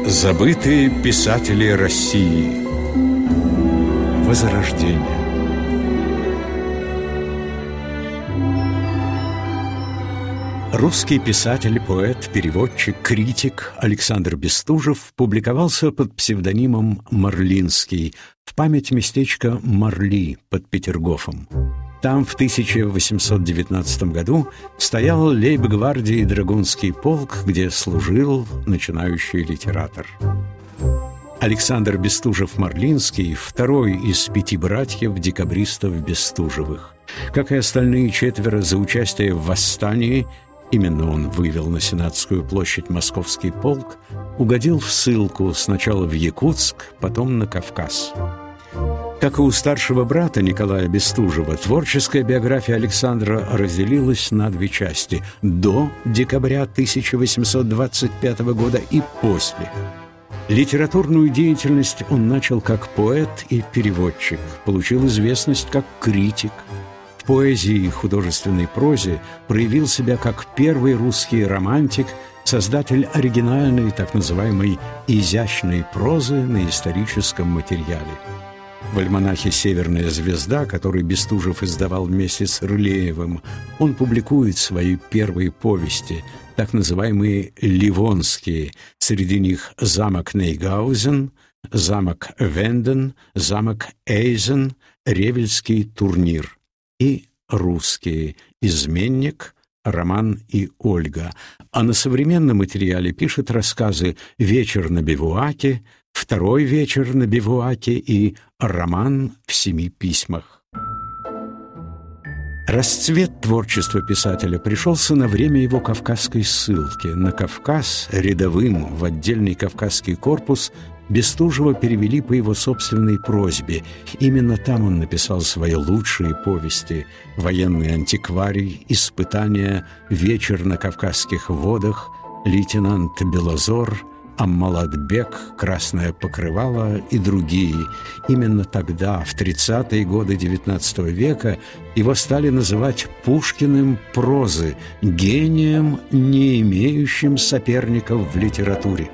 Забытые писатели России. Возрождение. Русский писатель, поэт, переводчик, критик Александр Бестужев публиковался под псевдонимом Марлинский в память местечка Марли под Петергофом. Там в 1819 году стоял лейб-гвардии Драгунский полк, где служил начинающий литератор. Александр Бестужев-Марлинский – второй из 5 братьев-декабристов Бестужевых. Как и остальные 4 за участие в восстании, именно он вывел на Сенатскую площадь московский полк, угодил в ссылку сначала в Якутск, потом на Кавказ. Как и у старшего брата Николая Бестужева, творческая биография Александра разделилась на 2 части – до декабря 1825 года и после. Литературную деятельность он начал как поэт и переводчик, получил известность как критик. В поэзии и художественной прозе проявил себя как первый русский романтик, создатель оригинальной, так называемой изящной прозы на историческом материале. В альманахе «Северная звезда», который Бестужев издавал вместе с Рылеевым, он публикует свои первые повести, так называемые «ливонские», среди них «Замок Нейгаузен», «Замок Венден», «Замок Эйзен», «Ревельский турнир» и русские «Изменник», «Роман и Ольга». А на современном материале пишет рассказы «Вечер на бивуаке», «Второй вечер на бивуаке» и «Роман в 7 письмах». Расцвет творчества писателя пришелся на время его кавказской ссылки. На Кавказ, рядовым в отдельный Кавказский корпус, Бестужева перевели по его собственной просьбе. Именно там он написал свои лучшие повести: «Военный антикварий», «Испытания», «Вечер на Кавказских водах», «Лейтенант Белозор», «Аммалатбек», «Красное покрывало» и другие. Именно тогда, в 30-е годы XIX века, его стали называть Пушкиным прозы, гением, не имеющим соперников в литературе.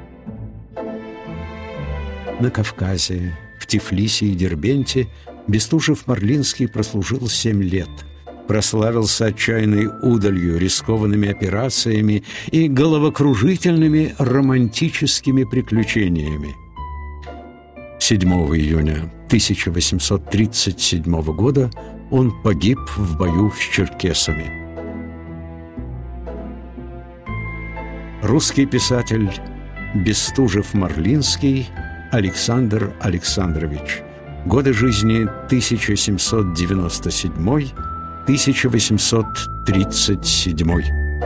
На Кавказе, в Тифлисе и Дербенте Бестужев-Марлинский прослужил 7 лет. Прославился отчаянной удалью, рискованными операциями и головокружительными романтическими приключениями. 7 июня 1837 года он погиб в бою с черкесами. Русский писатель Бестужев-Марлинский Александр Александрович. Годы жизни 1797-1837.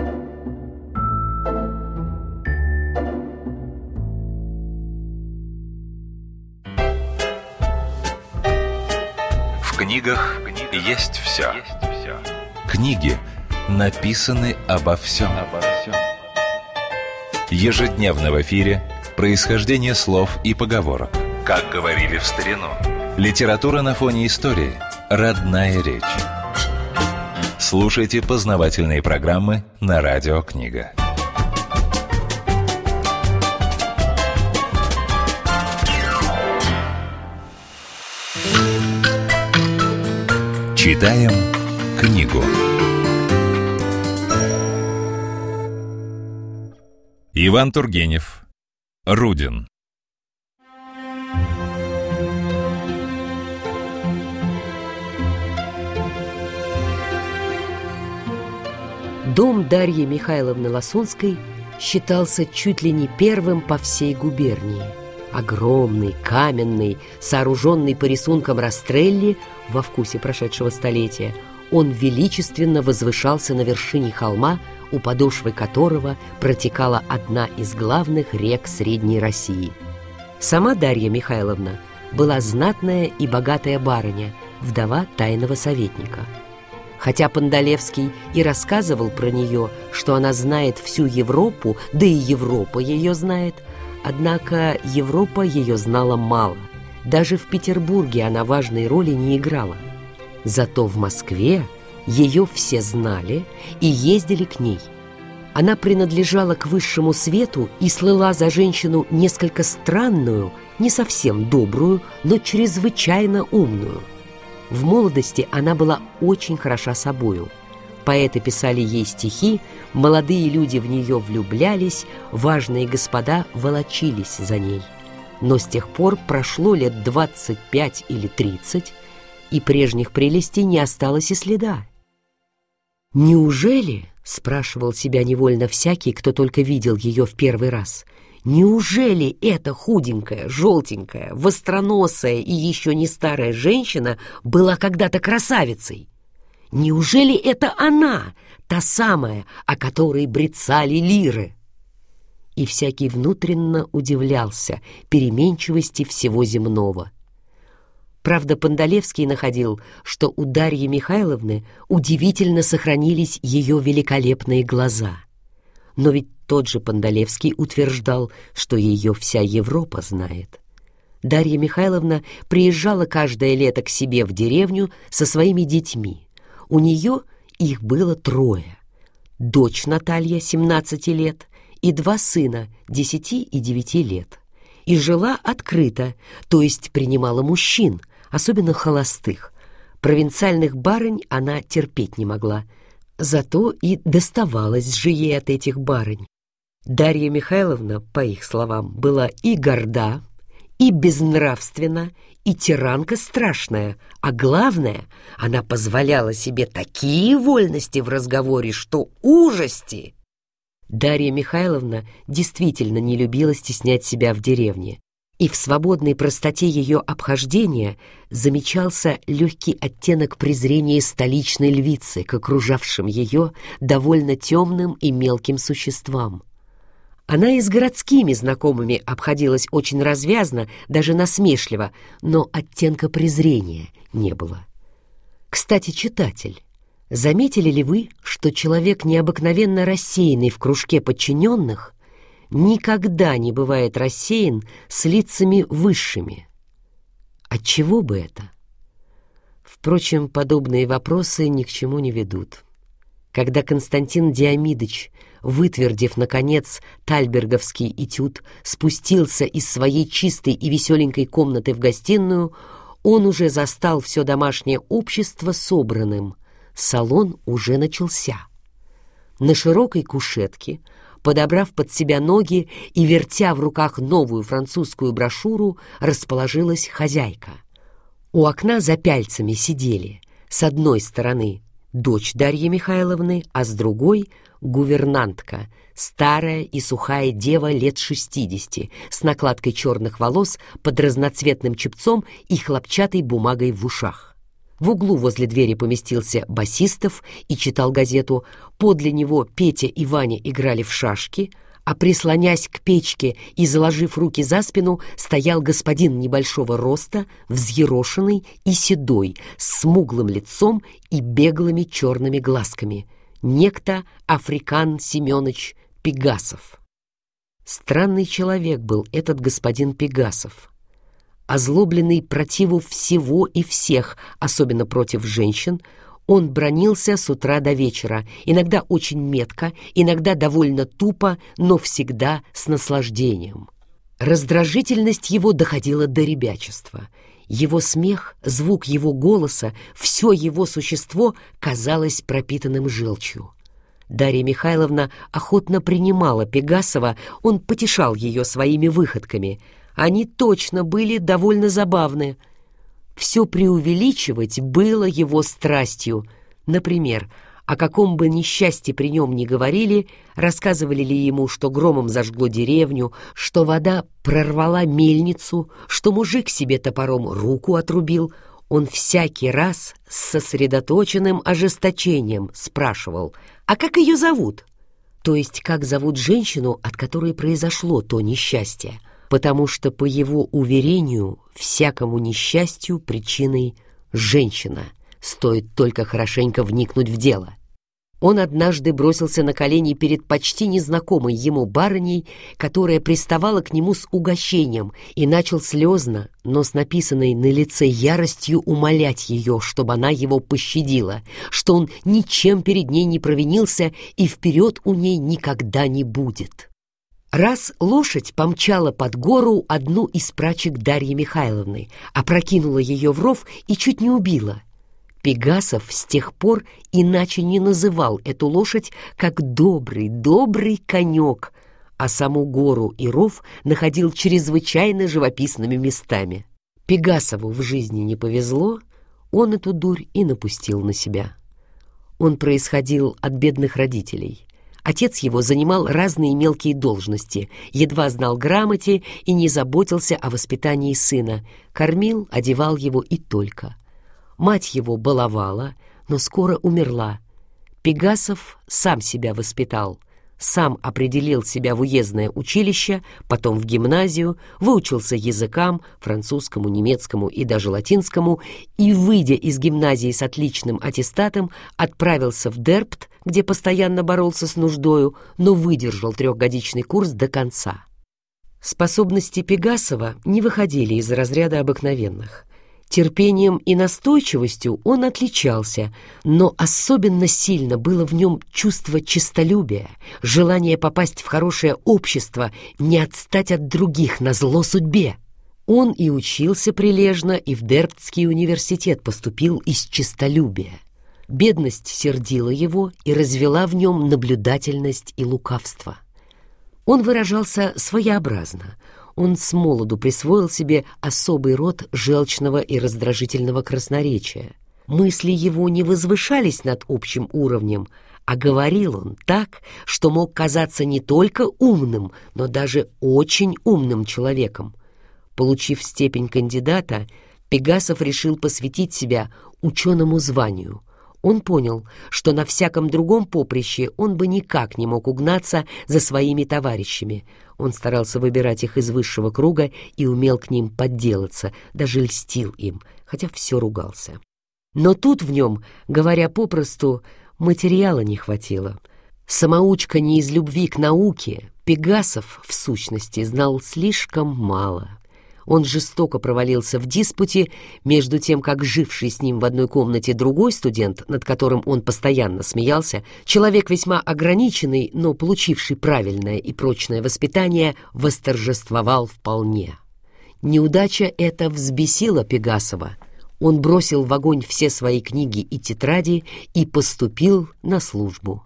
В книгах есть все. Книги написаны обо всем. Ежедневно в эфире происхождение слов и поговорок. Как говорили в старину. Литература на фоне истории. Родная речь. Слушайте познавательные программы на Радио Книга. Читаем книгу. Иван Тургенев. Рудин. Дом Дарьи Михайловны Лосунской считался чуть ли не первым по всей губернии. Огромный, каменный, сооруженный по рисункам Растрелли во вкусе прошедшего столетия, он величественно возвышался на вершине холма, у подошвы которого протекала одна из главных рек Средней России. Сама Дарья Михайловна была знатная и богатая барыня, вдова тайного советника. Хотя Пандалевский и рассказывал про нее, что она знает всю Европу, да и Европа ее знает, однако Европа ее знала мало. Даже в Петербурге она важной роли не играла. Зато в Москве ее все знали и ездили к ней. Она принадлежала к высшему свету и слыла за женщину несколько странную, не совсем добрую, но чрезвычайно умную. В молодости она была очень хороша собою. Поэты писали ей стихи, молодые люди в нее влюблялись, важные господа волочились за ней. Но с тех пор прошло лет 25 или 30, и прежних прелестей не осталось и следа. «Неужели, — спрашивал себя невольно всякий, кто только видел ее в первый раз, — неужели эта худенькая, желтенькая, востроносая и еще не старая женщина была когда-то красавицей? Неужели это она, та самая, о которой брецали лиры?» И всякий внутренно удивлялся переменчивости всего земного. Правда, Пандалевский находил, что у Дарьи Михайловны удивительно сохранились ее великолепные глаза. Но ведь тот же Пандалевский утверждал, что ее вся Европа знает. Дарья Михайловна приезжала каждое лето к себе в деревню со своими детьми. У нее их было 3: дочь Наталья, 17 лет, и 2 сына, 10 и 9 лет. И жила открыто, то есть принимала мужчин, особенно холостых. Провинциальных барынь она терпеть не могла, зато и доставалось же ей от этих барынь. Дарья Михайловна, по их словам, была и горда, и безнравственна, и тиранка страшная, а главное, она позволяла себе такие вольности в разговоре, что ужасти. Дарья Михайловна действительно не любила стеснять себя в деревне, и в свободной простоте ее обхождения замечался легкий оттенок презрения столичной львицы к окружавшим ее довольно темным и мелким существам. Она и с городскими знакомыми обходилась очень развязно, даже насмешливо, но оттенка презрения не было. Кстати, читатель, заметили ли вы, что человек, необыкновенно рассеянный в кружке подчиненных, никогда не бывает рассеян с лицами высшими? Отчего бы это? Впрочем, подобные вопросы ни к чему не ведут. Когда Константин Диамидович, вытвердив, наконец, тальберговский этюд, спустился из своей чистой и веселенькой комнаты в гостиную, он уже застал все домашнее общество собранным. Салон уже начался. На широкой кушетке, подобрав под себя ноги и вертя в руках новую французскую брошюру, расположилась хозяйка. У окна за пяльцами сидели с одной стороны дочь Дарьи Михайловны, а с другой — гувернантка, старая и сухая дева лет 60, с накладкой черных волос под разноцветным чепцом и хлопчатой бумагой в ушах. В углу возле двери поместился Басистов и читал газету, подле него Петя и Ваня играли в шашки, а прислонясь к печке и заложив руки за спину, стоял господин небольшого роста, взъерошенный и седой, с смуглым лицом и беглыми черными глазками, некто Африкан Семенович Пегасов. Странный человек был этот господин Пегасов. Озлобленный противу всего и всех, особенно против женщин, он бранился с утра до вечера, иногда очень метко, иногда довольно тупо, но всегда с наслаждением. Раздражительность его доходила до ребячества. Его смех, звук его голоса, все его существо казалось пропитанным желчью. Дарья Михайловна охотно принимала Пегасова, он потешал ее своими выходками. Они точно были довольно забавны. Все преувеличивать было его страстью. Например, о каком бы несчастье при нем ни говорили, рассказывали ли ему, что громом зажгло деревню, что вода прорвала мельницу, что мужик себе топором руку отрубил, он всякий раз с сосредоточенным ожесточением спрашивал: «А как ее зовут?» То есть, как зовут женщину, от которой произошло то несчастье, потому что, по его уверению, всякому несчастью причиной женщина, стоит только хорошенько вникнуть в дело. Он однажды бросился на колени перед почти незнакомой ему барыней, которая приставала к нему с угощением, и начал слезно, но с написанной на лице яростью умолять ее, чтобы она его пощадила, что он ничем перед ней не провинился и вперед у ней никогда не будет. Раз лошадь помчала под гору одну из прачек Дарьи Михайловны, опрокинула ее в ров и чуть не убила. Пегасов с тех пор иначе не называл эту лошадь, как добрый конек, а саму гору и ров находил чрезвычайно живописными местами. Пегасову в жизни не повезло, он эту дурь и напустил на себя. Он происходил от бедных родителей. Отец его занимал разные мелкие должности, едва знал грамоте и не заботился о воспитании сына, кормил, одевал его и только. Мать его баловала, но скоро умерла. Пегасов сам себя воспитал, сам определил себя в уездное училище, потом в гимназию, выучился языкам, французскому, немецкому и даже латинскому, и, выйдя из гимназии с отличным аттестатом, отправился в Дербт, где постоянно боролся с нуждою, но выдержал 3-годичный курс до конца. Способности Пегасова не выходили из разряда обыкновенных. Терпением и настойчивостью он отличался, но особенно сильно было в нем чувство честолюбия, желание попасть в хорошее общество, не отстать от других назло судьбе. Он и учился прилежно, и в Дербтский университет поступил из честолюбия. Бедность сердила его и развела в нем наблюдательность и лукавство. Он выражался своеобразно. Он смолоду присвоил себе особый род желчного и раздражительного красноречия. Мысли его не возвышались над общим уровнем, а говорил он так, что мог казаться не только умным, но даже очень умным человеком. Получив степень кандидата, Пегасов решил посвятить себя ученому званию. Он понял, что на всяком другом поприще он бы никак не мог угнаться за своими товарищами. Он старался выбирать их из высшего круга и умел к ним подделаться, даже льстил им, хотя все ругался. Но тут в нем, говоря попросту, материала не хватило. Самоучка не из любви к науке, Пегасов, в сущности, знал слишком мало. Он жестоко провалился в диспуте, между тем, как живший с ним в одной комнате другой студент, над которым он постоянно смеялся, человек весьма ограниченный, но получивший правильное и прочное воспитание, восторжествовал вполне. Неудача эта взбесила Пегасова. Он бросил в огонь все свои книги и тетради и поступил на службу.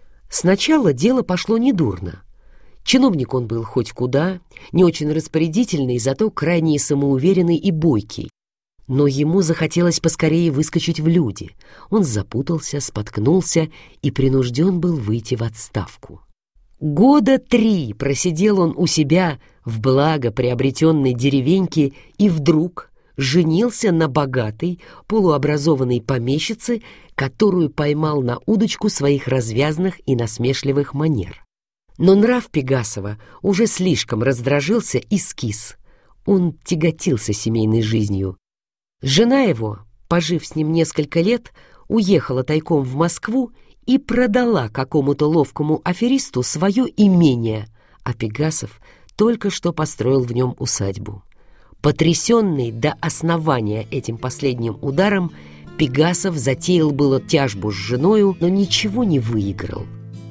Сначала дело пошло недурно. Чиновник он был хоть куда, не очень распорядительный, зато крайне самоуверенный и бойкий. Но ему захотелось поскорее выскочить в люди. Он запутался, споткнулся и принужден был выйти в отставку. 3 года просидел он у себя в благо приобретенной деревеньке и вдруг женился на богатой, полуобразованной помещице, которую поймал на удочку своих развязных и насмешливых манер. Но нрав Пегасова уже слишком раздражился и скис. Он тяготился семейной жизнью. Жена его, пожив с ним несколько лет, уехала тайком в Москву и продала какому-то ловкому аферисту свое имение, а Пегасов только что построил в нем усадьбу. Потрясенный до основания этим последним ударом, Пегасов затеял было тяжбу с женою, но ничего не выиграл.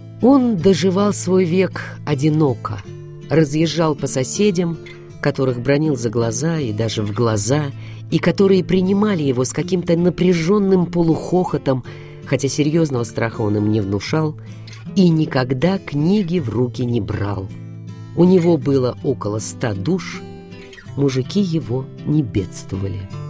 Он доживал свой век одиноко, разъезжал по соседям, которых бранил за глаза и даже в глаза, и которые принимали его с каким-то напряженным полухохотом, хотя серьезного страха он им не внушал, и никогда книги в руки не брал. У него было около 100 душ, мужики его не бедствовали.